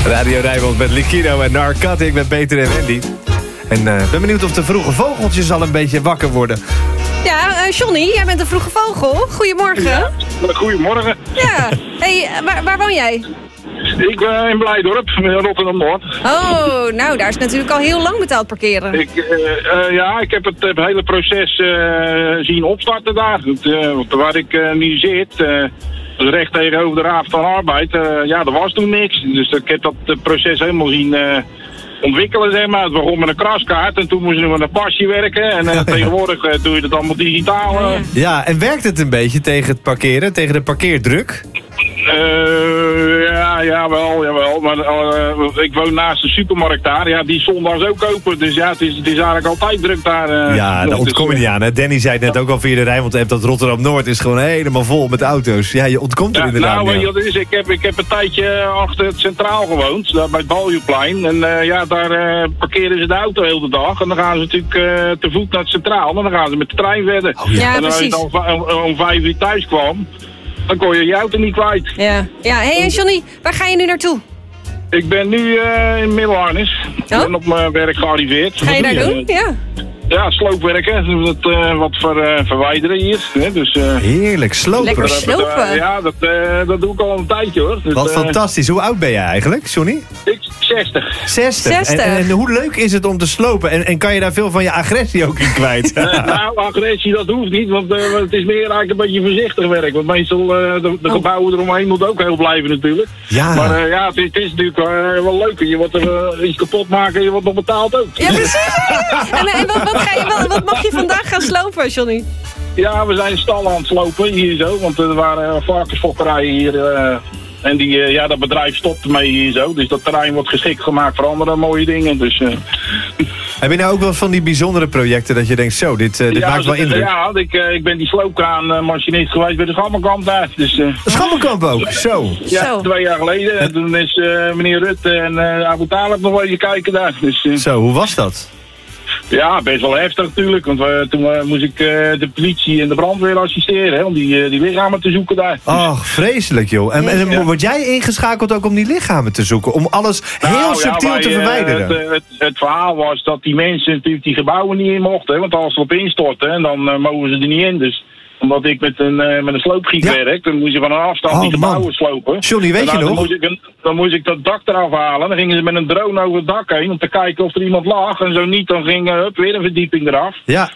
Radio Rijnmond met Liquido en Narcotic met Peter en Wendy. En ben benieuwd of de vroege vogeltjes al een beetje wakker worden. Ja, Johnny, jij bent een vroege vogel. Goedemorgen. Ja, goedemorgen. Ja. Hey, waar woon jij? Ik ben in Blijdorp, Rotterdam-Noord. Oh, nou, daar is natuurlijk al heel lang betaald parkeren. Ik heb het hele proces zien opstarten daar. Waar ik nu zit, recht tegenover de Raad van Arbeid, er was toen niks. Dus ik heb dat proces helemaal zien ontwikkelen, zeg maar. Het begon met een kraskaart en toen moesten we met een pasje werken. En tegenwoordig doe je het allemaal digitaal. Ja, en werkt het een beetje tegen het parkeren, tegen de parkeerdruk? Jawel. Maar ik woon naast de supermarkt daar. Ja, die is zondags ook open. Dus ja, het is eigenlijk altijd druk daar. Ja, daar ontkom je niet aan. Hè? Danny zei het net ook al via de Rijnmond-app dat Rotterdam-Noord is gewoon helemaal vol met auto's. Ja, je ontkomt er inderdaad niet. Ik heb een tijdje achter het Centraal gewoond, daar bij het Baljuwplein. En daar parkeren ze de auto heel de dag. En dan gaan ze natuurlijk te voet naar het Centraal. En dan gaan ze met de trein verder. Oh, ja, en als je dan om 5 uur thuis kwam, dan kon je auto niet kwijt. Ja. Hey, Johnny, waar ga je nu naartoe? Ik ben nu in Middelharnis. Ik ben op mijn werk gearriveerd. Ga je daar doen? Ja. Ja, sloopwerken. Wat verwijderen hier. Dus, heerlijk, slopen. Lekker slopen. Dat doe ik al een tijdje hoor. Dus, wat fantastisch. Hoe oud ben jij eigenlijk, Johnny? Ik 60. 60. En hoe leuk is het om te slopen? En kan je daar veel van je agressie ook in kwijt? Agressie dat hoeft niet. Want het is meer eigenlijk een beetje voorzichtig werk. Want meestal de gebouwen eromheen moeten ook heel blijven natuurlijk. Ja. Maar het is natuurlijk wel leuk. Je wordt er iets kapot maken en je wordt nog betaald ook. Ja, precies. Wat mag je vandaag gaan slopen, Johnny? Ja, we zijn stallen aan het slopen hier zo. Want er waren varkensfokkerijen hier. En dat bedrijf stopt mee hier zo. Dus dat terrein wordt geschikt gemaakt voor andere mooie dingen. Dus, Heb je nou ook wel van die bijzondere projecten dat je denkt, zo, dit maakt wel indruk? Ja, ik ben die sloopkraanmachinist geweest bij de Schammelkamp daar. Dus, de Schammelkamp ook? Zo. Ja, zo. 2 jaar geleden. En toen is meneer Rutte en Abu Talib nog wel eens kijken daar. Dus, zo, hoe was dat? Ja, best wel heftig natuurlijk. Want toen moest ik de politie en de brandweer assisteren. Hè, om die lichamen te zoeken daar. Ach, vreselijk joh. En word jij ingeschakeld ook om die lichamen te zoeken? Om alles heel subtiel te verwijderen? Het verhaal was dat die mensen natuurlijk die gebouwen niet in mochten. Hè, want als ze op instorten, dan mogen ze er niet in. Dus omdat ik met een sloopgiet werk, dan moest je van een afstand die gebouwen slopen. Johnny, weet je nog? Dan moest ik dat dak eraf halen. Dan gingen ze met een drone over het dak heen om te kijken of er iemand lag. En zo niet, dan ging weer een verdieping eraf.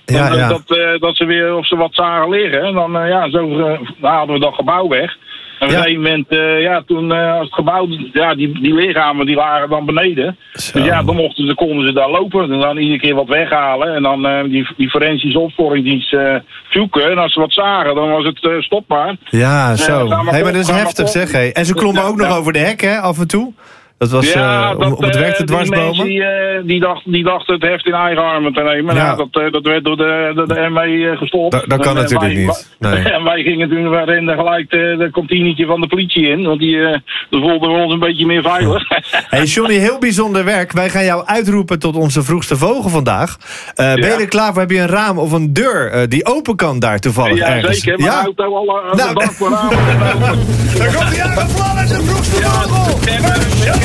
Dat ze weer of ze wat zagen liggen. En dan zo haalden we dat gebouw weg. En op een gegeven moment, toen als het gebouw, die lichamen die lagen dan beneden. Zo. Dus dan konden ze daar lopen. En dan iedere keer wat weghalen. En dan die forensische opsporingsdienst zoeken. En als ze wat zagen, dan was het stopbaar. Ja, zo. Maar dat is heftig zeg. Hey. En ze klommen ook nog over de hek, hè, af en toe. Dat was op het werk te dwarsbomen. Die dachten het heft in eigen armen te nemen. Ja. Dat werd door de ME gestopt. Dat kan natuurlijk niet. Nee. En wij gingen toen, we renden gelijk de kantinetje van de politie in. Want dat voelden we ons een beetje meer veilig. Hey Johnny, heel bijzonder werk. Wij gaan jou uitroepen tot onze vroegste vogel vandaag. Ben je er klaar voor? Heb je een raam of een deur die open kan daar toevallig ergens? Zeker. Mijn auto al de dag voor raam. Daar komt hij aan de plan met zijn vroegste vogel.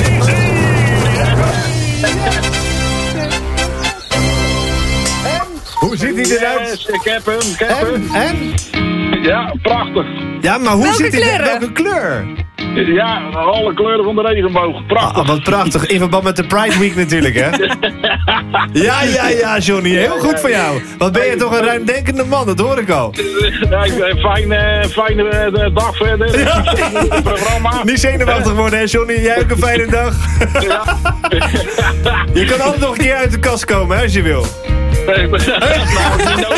Hoe ziet hij eruit? Ik heb hem. En? Ja, prachtig. Ja, maar hoe ziet hij eruit? Welke kleur? Ja, alle kleuren van de regenboog. Prachtig. Wat prachtig. In verband met de Pride Week natuurlijk, hè? Ja, Johnny. Heel goed van jou. Wat ben je toch een ruimdenkende man, dat hoor ik al. Fijne dag verder. Ja. Programma. Niet zenuwachtig worden, hè, Johnny? Jij ook een fijne dag. Ja. Je kan altijd nog een keer uit de kast komen, hè, als je wil. Nou,